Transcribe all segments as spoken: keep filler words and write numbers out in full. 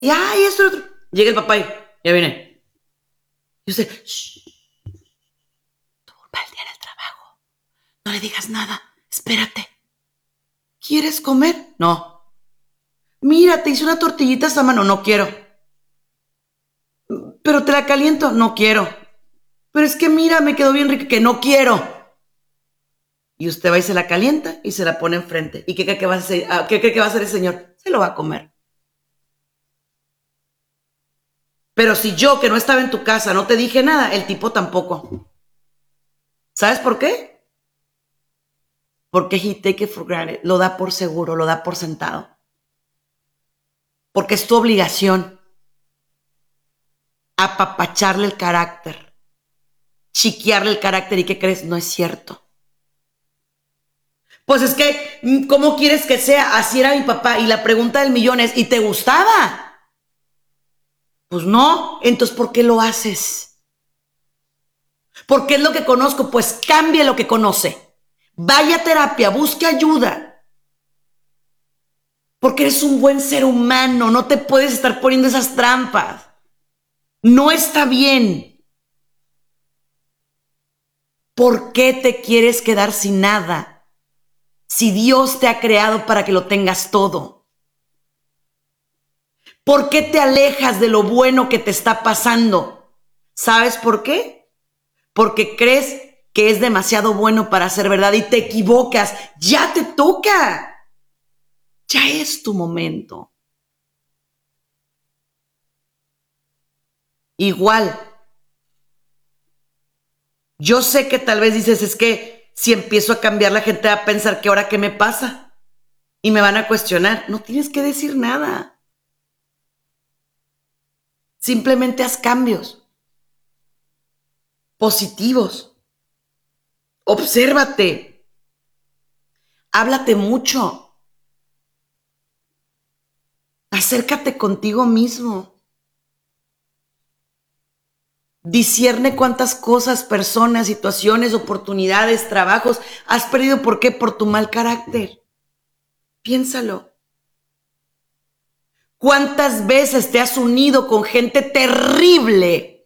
Y ay, esto, otro. Llega el papá y ya viene. Y usted, shh, tuvo un mal día en el trabajo. No le digas nada, espérate. ¿Quieres comer? No. Mira, te hice una tortillita esta mano, no quiero. Pero te la caliento, no quiero. Pero es que mira, me quedó bien rica, que no quiero. Y usted va y se la calienta y se la pone enfrente. ¿Y qué cree que va a hacer, qué cree que va a hacer el señor? Se lo va a comer. Pero si yo, que no estaba en tu casa, no te dije nada, el tipo tampoco. ¿Sabes por qué? Porque he take it for granted. Lo da por seguro, lo da por sentado. Porque es tu obligación apapacharle el carácter, chiquearle el carácter. ¿Y qué crees? No es cierto. Pues es que, ¿cómo quieres que sea? Así era mi papá. Y la pregunta del millón es, ¿y te gustaba? Pues no. Entonces, ¿por qué lo haces? Porque es lo que conozco. Pues cambie lo que conoce. Vaya a terapia, busque ayuda. Porque eres un buen ser humano. No te puedes estar poniendo esas trampas. No está bien. ¿Por qué te quieres quedar sin nada? Si Dios te ha creado para que lo tengas todo. ¿Por qué te alejas de lo bueno que te está pasando? ¿Sabes por qué? Porque crees que es demasiado bueno para ser verdad y te equivocas. Ya te toca. Ya es tu momento. Igual. Yo sé que tal vez dices, es que si empiezo a cambiar, la gente va a pensar que ahora qué me pasa y me van a cuestionar. No tienes que decir nada. Simplemente haz cambios positivos. Obsérvate. Háblate mucho. Acércate contigo mismo. Discierne cuántas cosas, personas, situaciones, oportunidades, trabajos has perdido. ¿Por qué? Por tu mal carácter. Piénsalo. ¿Cuántas veces te has unido con gente terrible?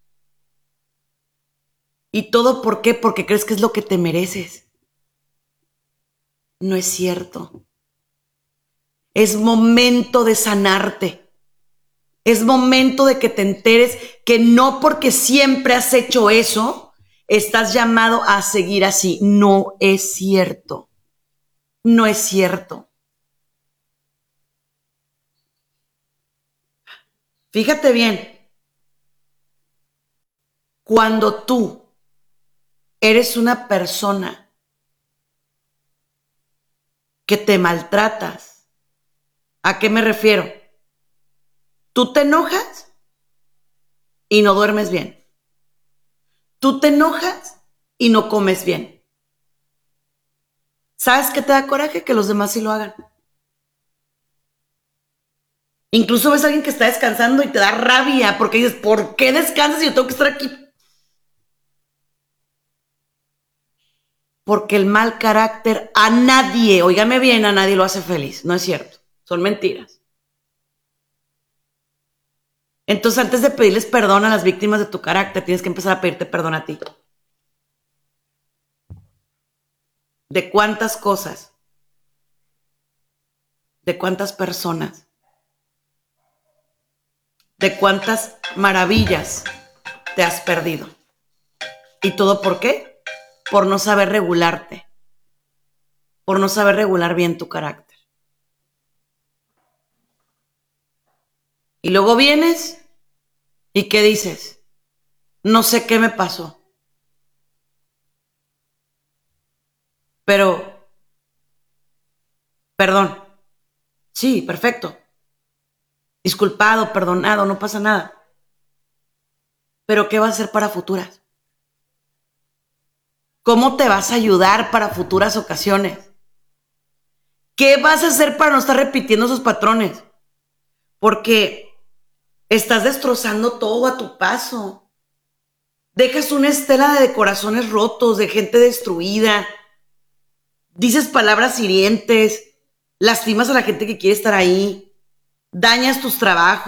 ¿Y todo por qué? Porque crees que es lo que te mereces. No es cierto. Es momento de sanarte. Es momento de que te enteres que no porque siempre has hecho eso, estás llamado a seguir así. No es cierto. No es cierto. Fíjate bien. Cuando tú eres una persona que te maltratas, ¿a qué me refiero? Tú te enojas y no duermes bien. Tú te enojas y no comes bien. ¿Sabes qué te da coraje? Que los demás sí lo hagan. Incluso ves a alguien que está descansando y te da rabia porque dices, ¿por qué descansas y yo tengo que estar aquí? Porque el mal carácter a nadie, óigame bien, a nadie lo hace feliz. No es cierto. Son mentiras. Entonces, antes de pedirles perdón a las víctimas de tu carácter, tienes que empezar a pedirte perdón a ti. ¿De cuántas cosas? ¿De cuántas personas? ¿De cuántas maravillas te has perdido? ¿Y todo por qué? Por no saber regularte. Por no saber regular bien tu carácter. Y luego vienes y ¿qué dices? No sé qué me pasó. Pero, perdón. Sí, perfecto. Disculpado, perdonado, no pasa nada. Pero ¿qué vas a hacer para futuras? ¿Cómo te vas a ayudar para futuras ocasiones? ¿Qué vas a hacer para no estar repitiendo esos patrones? Porque estás destrozando todo a tu paso. Dejas una estela de corazones rotos, de gente destruida. Dices palabras hirientes. Lastimas a la gente que quiere estar ahí. dañas tus trabajos.